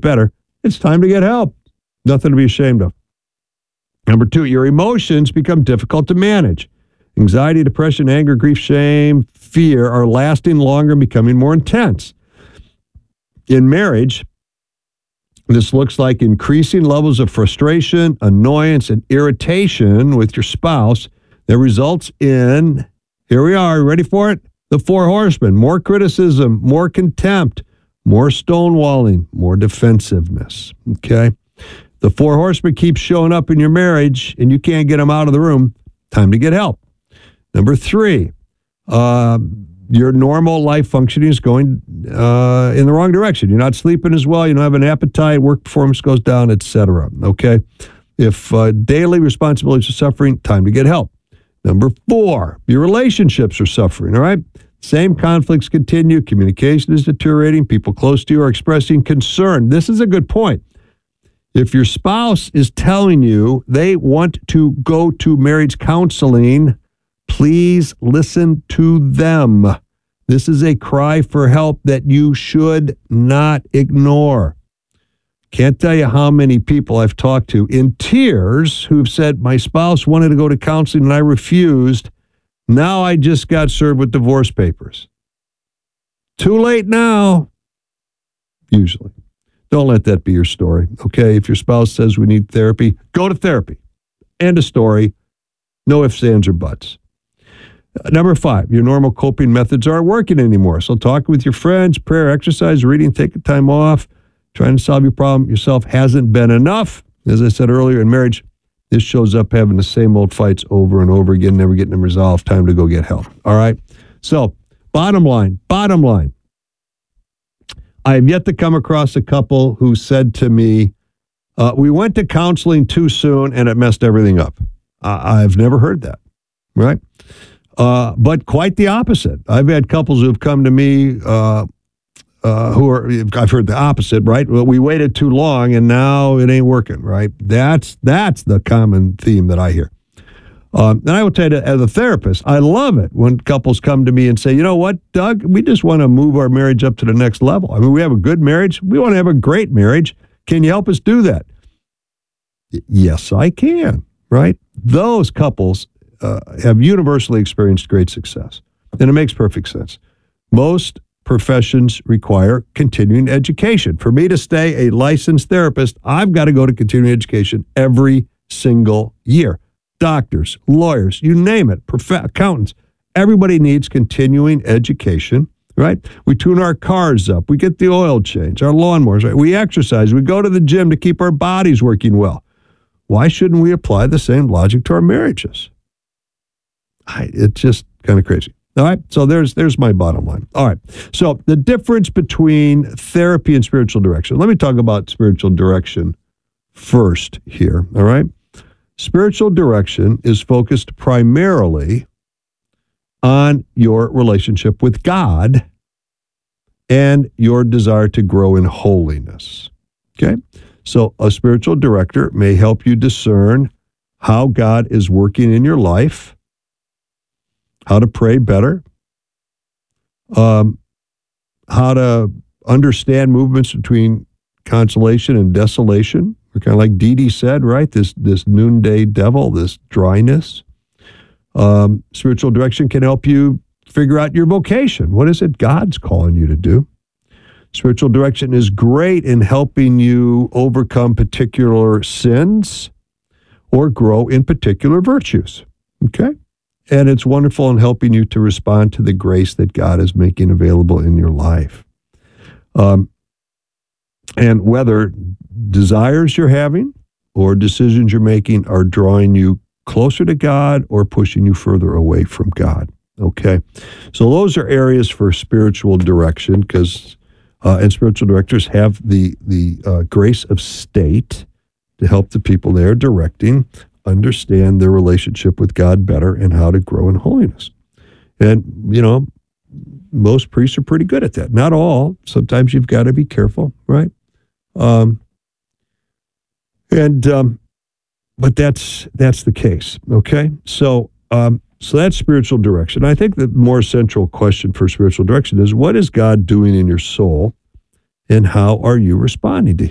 better, it's time to get help. Nothing to be ashamed of. Number 2, your emotions become difficult to manage. Anxiety, depression, anger, grief, shame, fear are lasting longer and becoming more intense. In marriage, this looks like increasing levels of frustration, annoyance, and irritation with your spouse that results in, here we are, ready for it? The 4 horsemen: more criticism, more contempt, more stonewalling, more defensiveness. Okay? The 4 horsemen keep showing up in your marriage and you can't get them out of the room. Time to get help. Number 3, your normal life functioning is going in the wrong direction. You're not sleeping as well. You don't have an appetite. Work performance goes down, etc. Okay? If daily responsibilities are suffering, time to get help. Number 4, your relationships are suffering, all right? Same conflicts continue. Communication is deteriorating. People close to you are expressing concern. This is a good point. If your spouse is telling you they want to go to marriage counseling, please listen to them. This is a cry for help that you should not ignore. Can't tell you how many people I've talked to in tears who've said, my spouse wanted to go to counseling and I refused. Now I just got served with divorce papers. Too late now, usually. Don't let that be your story, okay? If your spouse says we need therapy, go to therapy. End of story. No ifs, ands, or buts. Number 5, your normal coping methods aren't working anymore. So talk with your friends, prayer, exercise, reading, taking time off, trying to solve your problem yourself hasn't been enough. As I said earlier, in marriage, this shows up having the same old fights over and over again, never getting them resolved. Time to go get help. All right? So, bottom line. I have yet to come across a couple who said to me, we went to counseling too soon and it messed everything up. I've never heard that, right? But quite the opposite. I've had couples who have come to me I've heard the opposite, right? Well, we waited too long and now it ain't working, right? That's the common theme that I hear. And I will tell you, as a therapist, I love it when couples come to me and say, you know what, Doug, we just want to move our marriage up to the next level. I mean, we have a good marriage. We want to have a great marriage. Can you help us do that? Yes, I can, right? Those couples have universally experienced great success. And it makes perfect sense. Most professions require continuing education. For me to stay a licensed therapist, I've got to go to continuing education every single year. Doctors, lawyers, you name it, accountants. Everybody needs continuing education, right? We tune our cars up. We get the oil change, our lawnmowers, right? We exercise. We go to the gym to keep our bodies working well. Why shouldn't we apply the same logic to our marriages? It's just kind of crazy. All right, so there's my bottom line. All right, so the difference between therapy and spiritual direction. Let me talk about spiritual direction first here, all right? Spiritual direction is focused primarily on your relationship with God and your desire to grow in holiness, okay? So a spiritual director may help you discern how God is working in your life, how to pray better, how to understand movements between consolation and desolation. Or kind of like Dee Dee said, right? This noonday devil, this dryness. Spiritual direction can help you figure out your vocation. What is it God's calling you to do? Spiritual direction is great in helping you overcome particular sins or grow in particular virtues. Okay? And it's wonderful in helping you to respond to the grace that God is making available in your life. And whether desires you're having or decisions you're making are drawing you closer to God or pushing you further away from God. Okay? So those are areas for spiritual direction because and spiritual directors have the grace of state to help the people they're directing understand their relationship with God better and how to grow in holiness. And, most priests are pretty good at that. Not all. Sometimes you've got to be careful, right? But that's the case, okay? So that's spiritual direction. I think the more central question for spiritual direction is, what is God doing in your soul, and how are you responding to